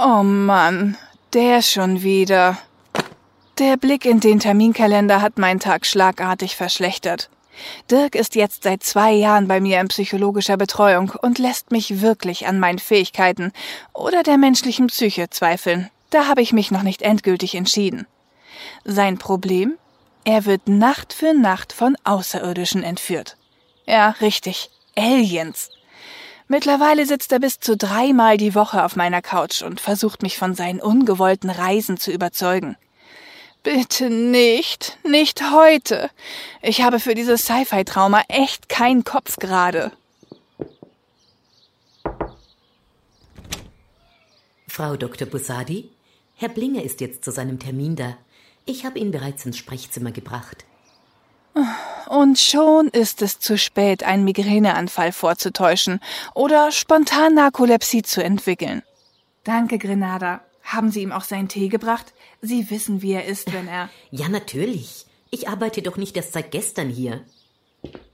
Oh Mann, der schon wieder. Der Blick in den Terminkalender hat meinen Tag schlagartig verschlechtert. Dirk ist jetzt seit 2 Jahren bei mir in psychologischer Betreuung und lässt mich wirklich an meinen Fähigkeiten oder der menschlichen Psyche zweifeln. Da habe ich mich noch nicht endgültig entschieden. Sein Problem? Er wird Nacht für Nacht von Außerirdischen entführt. Ja, richtig, Aliens. Mittlerweile sitzt er bis zu 3-mal die Woche auf meiner Couch und versucht mich von seinen ungewollten Reisen zu überzeugen. Bitte nicht, nicht heute. Ich habe für dieses Sci-Fi-Trauma echt keinen Kopf gerade. Frau Dr. Bussardi, Herr Blinger ist jetzt zu seinem Termin da. Ich habe ihn bereits ins Sprechzimmer gebracht. Und schon ist es zu spät, einen Migräneanfall vorzutäuschen oder spontan Narkolepsie zu entwickeln. Danke, Grenada. Haben Sie ihm auch seinen Tee gebracht? Sie wissen, wie er ist, wenn er... Ja, natürlich. Ich arbeite doch nicht erst seit gestern hier.